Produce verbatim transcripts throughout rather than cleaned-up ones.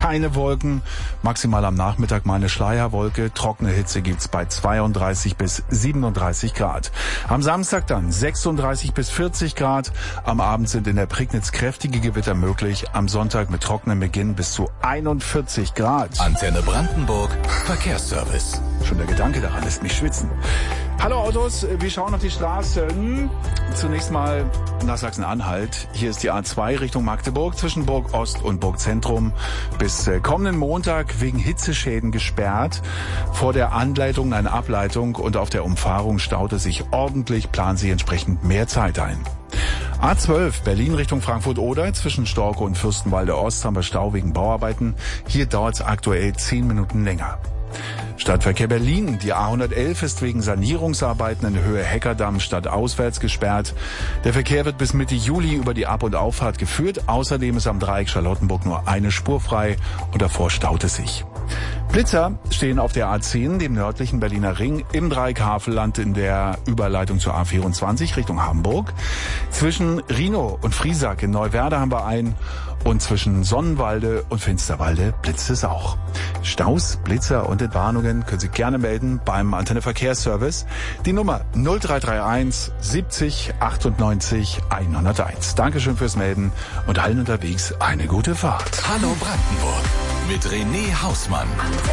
keine Wolken. Maximal am Nachmittag mal eine Schleierwolke. Trockene Hitze gibt's bei zweiunddreißig bis siebenunddreißig Grad. Am Samstag dann sechsunddreißig bis vierzig Grad. Am Abend sind in der Prignitz kräftige Gewitter möglich. Am Sonntag mit trockenem Beginn bis zu einundvierzig Grad. Antenne Brandenburg, Verkehrsservice. Schon der Gedanke daran lässt mich schwitzen. Hallo Autos, wir schauen auf die Straßen. Zunächst mal nach Sachsen-Anhalt. Hier ist die A zwei Richtung Magdeburg zwischen Burg Ost und Burg Zentrum bis kommenden Montag wegen Hitzeschäden gesperrt. Vor der Anleitung eine Ableitung und auf der Umfahrung staut es sich ordentlich. Planen Sie entsprechend mehr Zeit ein. A zwölf Berlin Richtung Frankfurt-Oder zwischen Storke und Fürstenwalde Ost haben wir Stau wegen Bauarbeiten. Hier dauert es aktuell zehn Minuten länger. Stadtverkehr Berlin. Die A hundertelf ist wegen Sanierungsarbeiten in Höhe Heckerdamm stadtauswärts gesperrt. Der Verkehr wird bis Mitte Juli über die Ab- und Auffahrt geführt. Außerdem ist am Dreieck Charlottenburg nur eine Spur frei und davor staut es sich. Blitzer stehen auf der A zehn, dem nördlichen Berliner Ring, im Dreieck Havelland in der Überleitung zur A vierundzwanzig Richtung Hamburg. Zwischen Rhinow und Friesack in Neuwerder haben wir einen und zwischen Sonnenwalde und Finsterwalde blitzt es auch. Staus, Blitzer und Entwarnungen können Sie gerne melden beim Antenne Verkehrsservice. Die Nummer null drei drei eins siebzig achtundneunzig hunderteins. Dankeschön fürs Melden und allen unterwegs eine gute Fahrt. Hallo Brandenburg mit René Hausmann.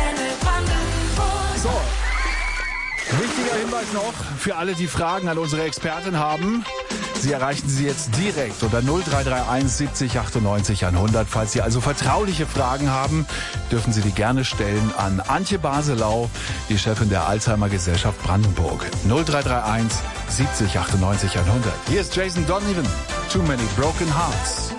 So, wichtiger Hinweis noch für alle, die Fragen an unsere Expertin haben. Sie erreichen sie jetzt direkt unter null drei drei eins siebzig achtundneunzig hundert. Falls Sie also vertrauliche Fragen haben, dürfen Sie die gerne stellen an Antje Baselau, die Chefin der Alzheimer Gesellschaft Brandenburg. null drei drei eins siebzig achtundneunzig hundert. Hier ist Jason Donovan. Too Many Broken Hearts.